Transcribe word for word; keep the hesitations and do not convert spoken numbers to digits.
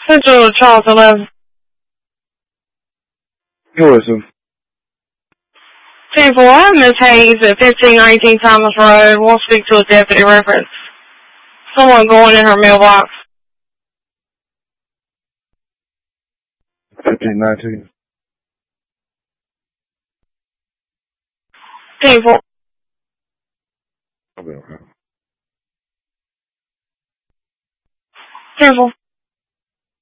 Central Charles eleven. Who is it? ten four, I have Miss Hayes at fifteen nineteen Thomas Road. We'll speak to a deputy reference. Someone going in her mailbox. fifteen nineteen. ten four. Okay, okay. ten four.